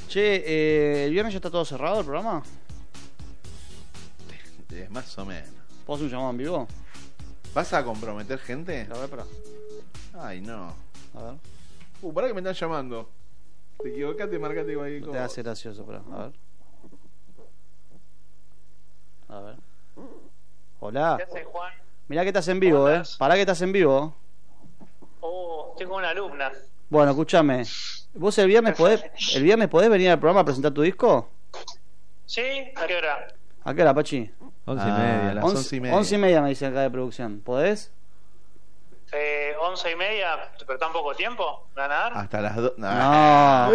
Che, ¿el viernes ya está todo cerrado el programa? Más o menos. ¿Puedo hacer un llamado en vivo? ¿Vas a comprometer gente? A ver, pará. Ay, no. A ver. Pará que me están llamando. Te equivocaste, marcate con ahí. No te hace gracioso, pará. A ver. A ver. Hola. ¿Qué haces, Juan? Mirá que estás en vivo, Hola. Pará que estás en vivo. Estoy con una alumna. Bueno, escúchame. ¿Vos el viernes podés venir al programa a presentar tu disco? ¿Sí? ¿A qué hora? ¿A qué hora, Pachi? 11:30. A las 11:30. 11:30 me dicen acá de producción. ¿Podés? 11:30, pero tan poco tiempo. ¿Me van a dar? Hasta las 2. No.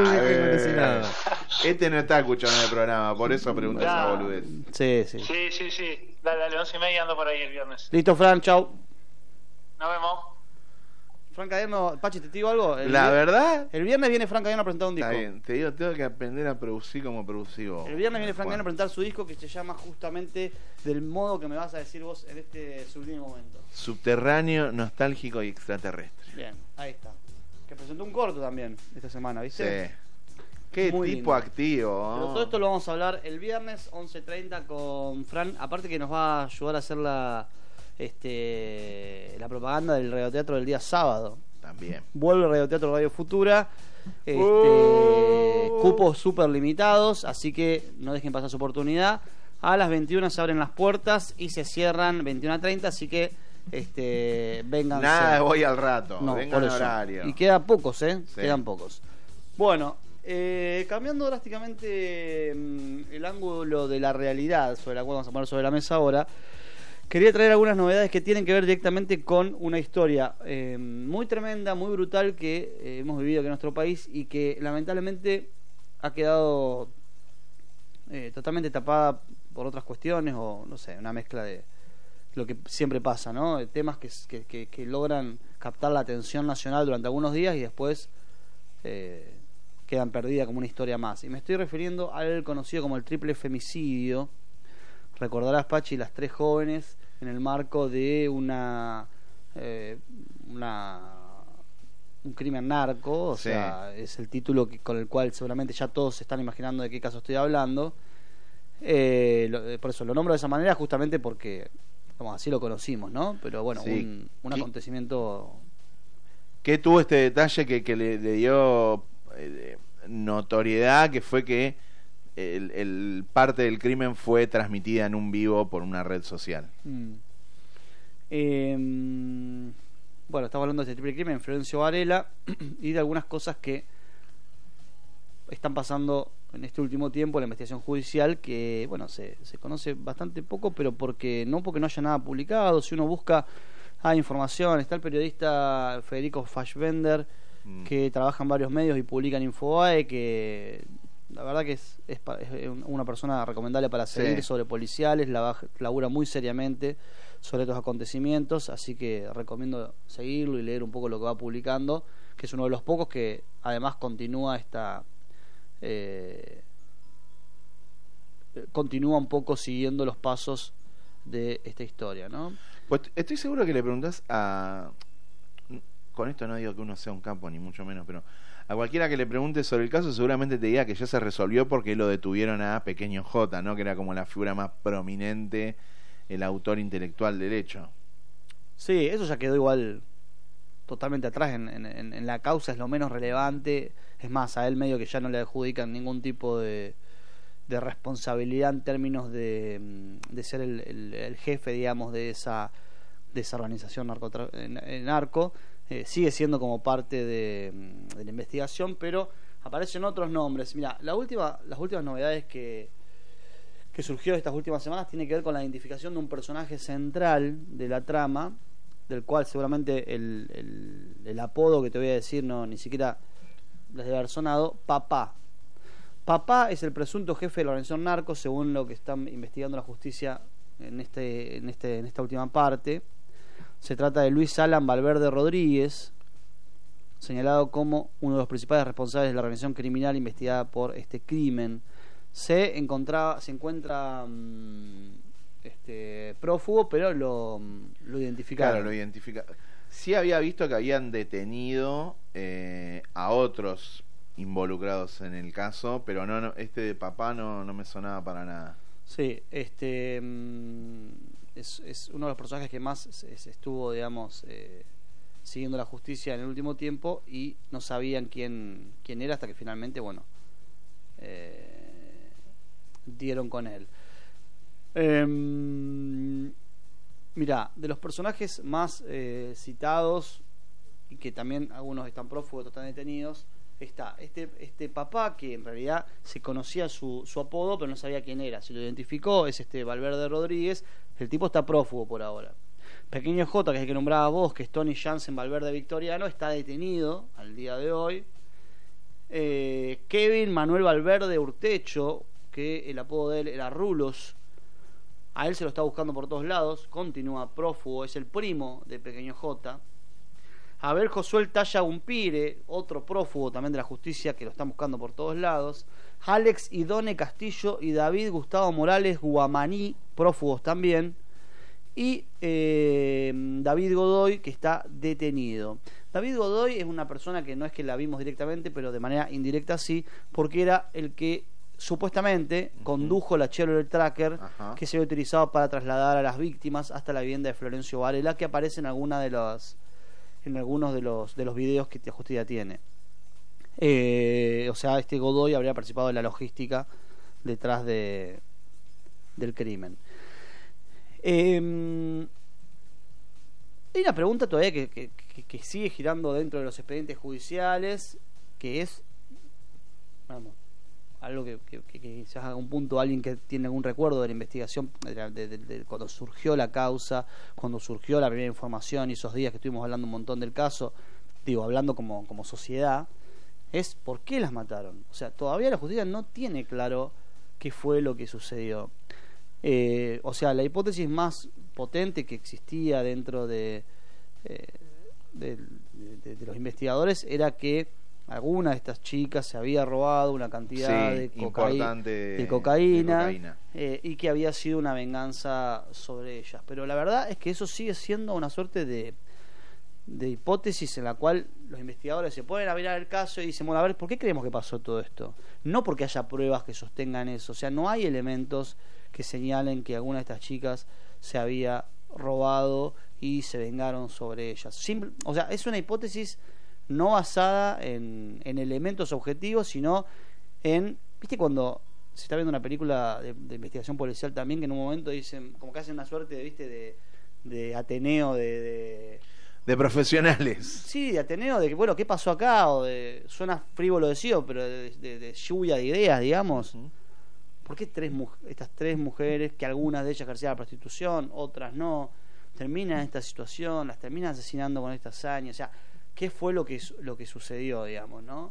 Este no está escuchando el programa, por eso pregunta esa Claro. boludez. Sí. Sí. Dale, 11:30 ando por ahí el viernes. Listo, Fran, chau. Nos vemos. Fran Cadierno, Pachi, ¿te digo algo? La verdad, El viernes viene Fran Cadierno a presentar un disco. está bien. Te digo, tengo que aprender a producir como producí vos. El viernes viene Fran Juan. Cadierno a presentar su disco que se llama justamente del modo que me vas a decir vos en este sublime momento. Subterráneo, nostálgico y extraterrestre. Bien, ahí está. Que presentó un corto también esta semana, ¿viste? Sí. Qué Muy tipo lindo. activo. Pero ¿no? todo esto lo vamos a hablar el viernes 11:30 con Fran. Aparte que nos va a ayudar a hacer la propaganda del radioteatro del día sábado. También. Vuelve el radioteatro Radio Futura. Cupos súper limitados, así que no dejen pasar su oportunidad. A las 21 se abren las puertas y se cierran 21:30, así que vengan. Nada, voy al rato. No, Venga por en eso. horario. Y quedan pocos, Sí. Quedan pocos. Bueno, cambiando drásticamente el ángulo de la realidad sobre la cual vamos a poner sobre la mesa ahora, quería traer algunas novedades que tienen que ver directamente con una historia muy tremenda, muy brutal que hemos vivido aquí en nuestro país y que lamentablemente ha quedado totalmente tapada por otras cuestiones o no sé, una mezcla de lo que siempre pasa, ¿no? Temas que logran captar la atención nacional durante algunos días y después quedan perdidas como una historia más. Y me estoy refiriendo al conocido como el triple femicidio. Recordarás, Pachi, las 3 jóvenes en el marco de un crimen narco, o Sí. sea, es el título con el cual seguramente ya todos se están imaginando de qué caso estoy hablando. Por eso lo nombro de esa manera, justamente porque así lo conocimos, ¿no? Pero bueno, Sí. un acontecimiento. ¿Qué tuvo este detalle que le dio notoriedad? Que fue que el parte del crimen fue transmitida en un vivo por una red social. Bueno, estamos hablando de este triple crimen, Florencio Varela, y de algunas cosas que están pasando en este último tiempo, la investigación judicial, que bueno, se conoce bastante poco, pero porque no haya nada publicado. Si uno busca información, está el periodista Federico Fassbender, que trabaja en varios medios y publica en Infobae, que la verdad que es una persona recomendable para seguir. Sí. Sobre policiales, labura muy seriamente sobre estos acontecimientos, así que recomiendo seguirlo y leer un poco lo que va publicando, que es uno de los pocos que además continúa continúa un poco siguiendo los pasos de esta historia, ¿no? Pues estoy seguro que le preguntás con esto no digo que uno sea un capo ni mucho menos, pero a cualquiera que le pregunte sobre el caso seguramente te diga que ya se resolvió porque lo detuvieron a Pequeño J, ¿no? Que era como la figura más prominente, el autor intelectual del hecho. Sí, eso ya quedó igual totalmente atrás en la causa, es lo menos relevante. Es más, a él medio que ya no le adjudican ningún tipo de responsabilidad en términos de ser el jefe, digamos, de esa organización narco. Sigue siendo como parte de la investigación, pero aparecen otros nombres. Mira, las últimas novedades que surgió estas últimas semanas tiene que ver con la identificación de un personaje central de la trama, del cual seguramente el apodo que te voy a decir ni siquiera les debe haber sonado. Papá. Papá es el presunto jefe de la organización narco, según lo que están investigando la justicia en esta última parte. Se trata de Luis Alan Valverde Rodríguez, señalado como uno de los principales responsables de la organización criminal investigada por este crimen. Se encuentra prófugo, pero lo identificaron. Claro, lo identifica. Sí había visto que habían detenido a otros involucrados en el caso, pero no este de papá no me sonaba para nada. Sí, es uno de los personajes que más estuvo, digamos, siguiendo la justicia en el último tiempo, y no sabían quién era hasta que finalmente, bueno, dieron con él. Mirá, de los personajes más citados, y que también algunos están prófugos, otros están detenidos, está este papá que en realidad se conocía su apodo, pero no sabía quién era. Se lo identificó, es Valverde Rodríguez. El tipo está prófugo por ahora. Pequeño J, que es el que nombraba vos, que es Tony Jansen Valverde Victoriano, está detenido al día de hoy. Kevin Manuel Valverde Urtecho, que el apodo de él era Rulos, a él se lo está buscando por todos lados, continúa prófugo, es el primo de Pequeño J. A ver, Josué Talla Umpire, otro prófugo también de la justicia, que lo están buscando por todos lados. Alex Idone Castillo y David Gustavo Morales Guamaní, prófugos también. Y David Godoy, que está detenido. David Godoy es una persona que no es que la vimos directamente, pero de manera indirecta sí, porque era el que supuestamente condujo la Chevrolet Tracker, que se había utilizado para trasladar a las víctimas hasta la vivienda de Florencio Varela, que aparece en algunos de los videos que la justicia tiene. O sea, Godoy habría participado en la logística detrás del crimen. Hay una pregunta todavía que sigue girando dentro de los expedientes judiciales, que es, vamos, algo que quizás haga un punto alguien que tiene algún recuerdo de la investigación, de cuando surgió la causa, cuando surgió la primera información, y esos días que estuvimos hablando un montón del caso, hablando como sociedad, es ¿por qué las mataron? O sea, todavía la justicia no tiene claro qué fue lo que sucedió. O sea, la hipótesis más potente que existía dentro de los investigadores era que alguna de estas chicas se había robado una cantidad de cocaína, y que había sido una venganza sobre ellas. Pero la verdad es que eso sigue siendo una suerte de hipótesis en la cual los investigadores se ponen a mirar el caso y dicen, bueno, a ver, ¿por qué creemos que pasó todo esto? No porque haya pruebas que sostengan eso. O sea, no hay elementos que señalen que alguna de estas chicas se había robado y se vengaron sobre ellas. O sea, es una hipótesis no basada en elementos objetivos, sino en, ¿viste cuando se está viendo una película de investigación policial también, que en un momento dicen, como que hacen una suerte de, ¿viste? de Ateneo de profesionales? Sí, de Ateneo, de que, bueno, ¿qué pasó acá? O suena frívolo decirlo, pero de lluvia de ideas, digamos. ¿Por qué estas tres mujeres, que algunas de ellas ejercían la prostitución, otras no, terminan en esta situación, las terminan asesinando con esta hazaña? O sea, ¿qué fue lo que sucedió, digamos, no?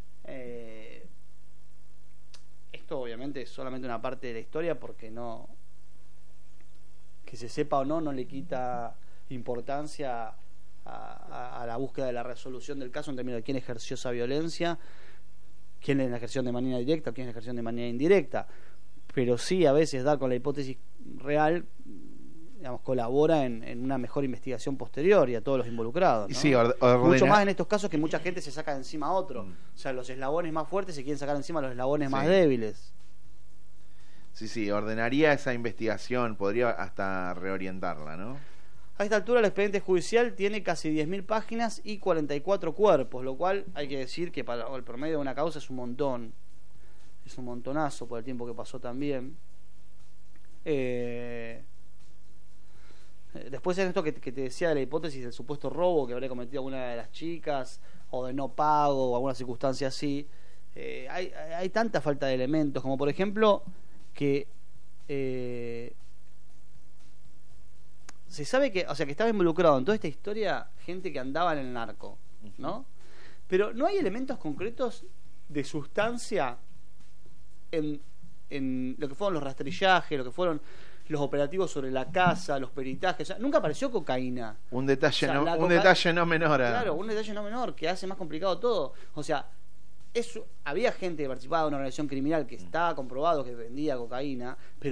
Esto obviamente es solamente una parte de la historia, porque no, que se sepa o no le quita importancia a la búsqueda de la resolución del caso en términos de quién ejerció esa violencia, quién la ejerció de manera directa, quién la ejerció de manera indirecta. Pero sí, a veces dar con la hipótesis real, digamos, colabora en una mejor investigación posterior y a todos los involucrados, ¿no? Sí, mucho más en estos casos, que mucha gente se saca de encima a otro. O sea, los eslabones más fuertes se quieren sacar de encima a los eslabones más débiles. Sí, ordenaría esa investigación, podría hasta reorientarla, ¿no? A esta altura el expediente judicial tiene casi 10.000 páginas y 44 cuerpos, lo cual hay que decir que para el promedio de una causa es un montón. Es un montonazo por el tiempo que pasó también. Después en esto que te decía de la hipótesis del supuesto robo que habría cometido alguna de las chicas, o de no pago, o alguna circunstancia así, hay tanta falta de elementos, como por ejemplo que se sabe que, o sea, que estaba involucrado en toda esta historia gente que andaba en el narco, ¿no? Pero no hay elementos concretos de sustancia en lo que fueron los rastrillajes, lo que fueron los operativos sobre la casa, los peritajes. O sea, nunca apareció cocaína. Un detalle no menor. Claro, un detalle no menor que hace más complicado todo. O sea, había gente que participaba de una organización criminal que estaba comprobado que vendía cocaína, pero